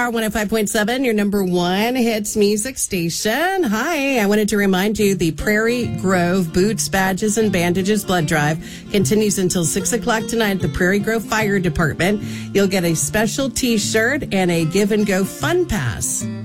Power 105.7, your number one hits music station. Hi, I wanted to remind you the Prairie Grove Boots, Badges, and Bandages Blood Drive continues until 6 o'clock tonight at the Prairie Grove Fire Department. You'll get a special T-shirt and a Give and Go Fun Pass.